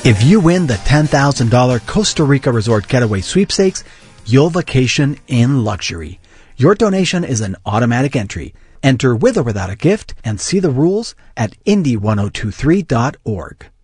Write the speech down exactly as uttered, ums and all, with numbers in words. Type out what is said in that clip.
If you win the ten thousand dollars Costa Rica Resort Getaway Sweepstakes, you'll vacation in luxury. Your donation is an automatic entry. Enter with or without a gift and see the rules at Indy ten twenty-three dot org.